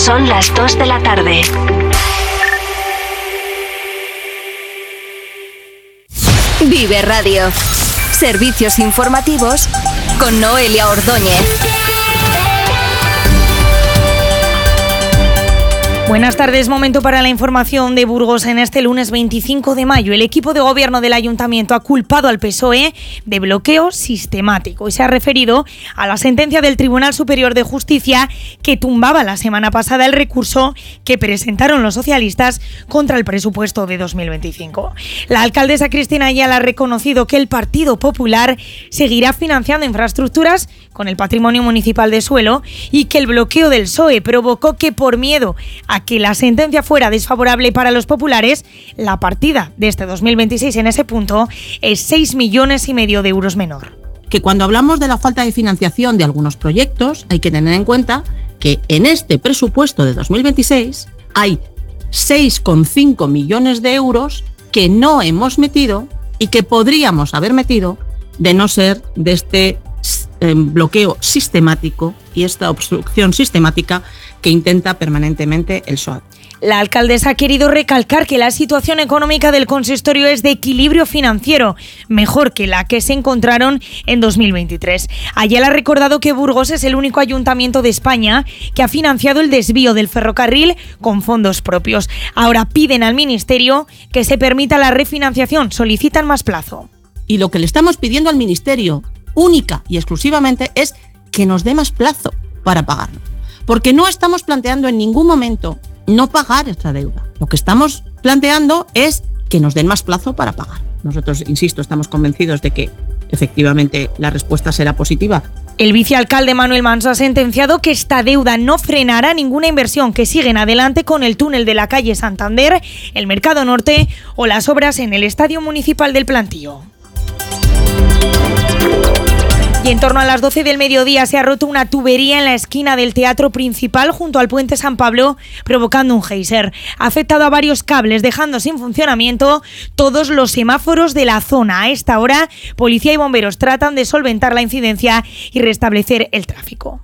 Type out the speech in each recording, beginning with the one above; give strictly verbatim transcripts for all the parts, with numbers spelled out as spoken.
Son las dos de la tarde. Vive Radio. Servicios informativos con Noelia Ordóñez. Buenas tardes, momento para la información de Burgos. En este lunes veinticinco de mayo, el equipo de gobierno del Ayuntamiento ha culpado al P S O E de bloqueo sistemático y se ha referido a la sentencia del Tribunal Superior de Justicia que tumbaba la semana pasada el recurso que presentaron los socialistas contra el presupuesto de dos mil veinticinco. La alcaldesa Cristina Ayala ha reconocido que el Partido Popular seguirá financiando infraestructuras con el patrimonio municipal de suelo y que el bloqueo del P S O E provocó que, por miedo a que la sentencia fuera desfavorable para los populares, la partida de este dos mil veintiséis en ese punto es seis millones y medio de euros menor. Que cuando hablamos de la falta de financiación de algunos proyectos, hay que tener en cuenta que en este presupuesto de dos mil veintiséis hay seis coma cinco millones de euros que no hemos metido y que podríamos haber metido de no ser de este eh, bloqueo sistemático y esta obstrucción sistemática que intenta permanentemente el P S O E. La alcaldesa ha querido recalcar que la situación económica del consistorio es de equilibrio financiero, mejor que la que se encontraron en dos mil veintitrés. Ayala ha recordado que Burgos es el único ayuntamiento de España que ha financiado el desvío del ferrocarril con fondos propios. Ahora piden al Ministerio que se permita la refinanciación, solicitan más plazo. Y lo que le estamos pidiendo al Ministerio, única y exclusivamente, es que nos dé más plazo para pagarlo. Porque no estamos planteando en ningún momento no pagar esta deuda. Lo que estamos planteando es que nos den más plazo para pagar. Nosotros, insisto, estamos convencidos de que efectivamente la respuesta será positiva. El vicealcalde Manuel Manso ha sentenciado que esta deuda no frenará ninguna inversión, que siguen adelante con el túnel de la calle Santander, el Mercado Norte o las obras en el Estadio Municipal del Plantío. Y en torno a las doce del mediodía se ha roto una tubería en la esquina del Teatro Principal junto al Puente San Pablo, provocando un geyser. Ha afectado a varios cables, dejando sin funcionamiento todos los semáforos de la zona. A esta hora, policía y bomberos tratan de solventar la incidencia y restablecer el tráfico.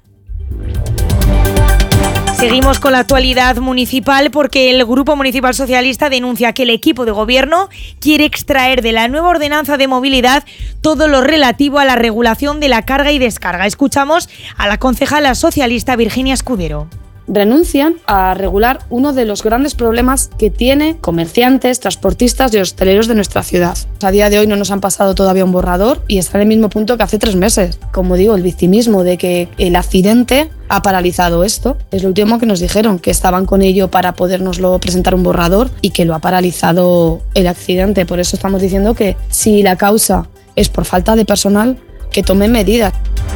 Seguimos con la actualidad municipal porque el Grupo Municipal Socialista denuncia que el equipo de gobierno quiere extraer de la nueva ordenanza de movilidad todo lo relativo a la regulación de la carga y descarga. Escuchamos a la concejala socialista Virginia Escudero. Renuncian a regular uno de los grandes problemas que tiene comerciantes, transportistas y hosteleros de nuestra ciudad. A día de hoy no nos han pasado todavía un borrador y está en el mismo punto que hace tres meses. Como digo, el victimismo de que el accidente ha paralizado esto. Es lo último que nos dijeron, que estaban con ello para podernoslo presentar un borrador y que lo ha paralizado el accidente. Por eso estamos diciendo que si la causa es por falta de personal, que tomen medidas.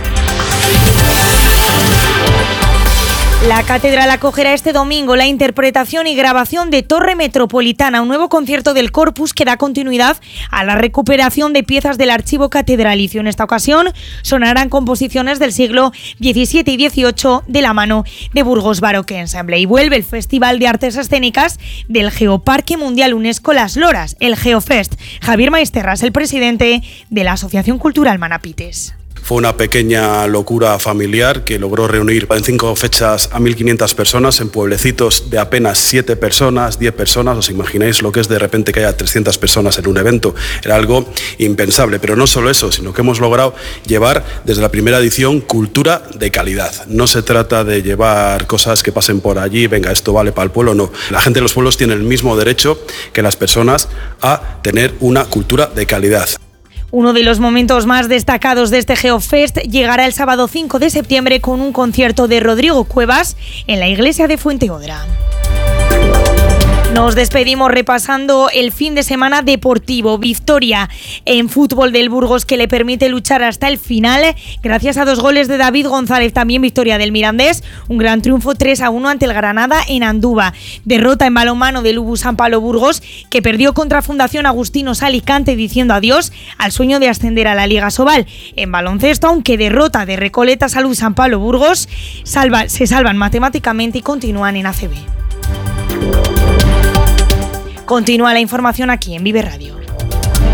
La Catedral acogerá este domingo la interpretación y grabación de Torre Metropolitana, un nuevo concierto del Corpus que da continuidad a la recuperación de piezas del archivo catedralicio. En esta ocasión sonarán composiciones del siglo diecisiete y dieciocho de la mano de Burgos Baroque Ensemble. Y vuelve el Festival de Artes Escénicas del Geoparque Mundial UNESCO Las Loras, el Geofest. Javier Maesterras, el presidente de la Asociación Cultural Manapites. Fue una pequeña locura familiar que logró reunir en cinco fechas a mil quinientas personas en pueblecitos de apenas siete personas, diez personas. ¿Os imagináis lo que es de repente que haya trescientas personas en un evento? Era algo impensable, pero no solo eso, sino que hemos logrado llevar desde la primera edición cultura de calidad. No se trata de llevar cosas que pasen por allí, venga, esto vale para el pueblo, no. La gente de los pueblos tiene el mismo derecho que las personas a tener una cultura de calidad. Uno de los momentos más destacados de este Geofest llegará el sábado cinco de septiembre con un concierto de Rodrigo Cuevas en la iglesia de Fuenteodra. Nos despedimos repasando el fin de semana deportivo. Victoria en fútbol del Burgos que le permite luchar hasta el final gracias a dos goles de David González. También victoria del Mirandés, un gran triunfo tres a uno ante el Granada en Andúba. Derrota en balonmano del U B U San Pablo Burgos que perdió contra Fundación Agustinos Alicante diciendo adiós al sueño de ascender a la Liga Sobal. En baloncesto, aunque derrota de Recoleta Salud San Pablo Burgos, salva, se salvan matemáticamente y continúan en A C B. Continúa la información aquí en Vive Radio.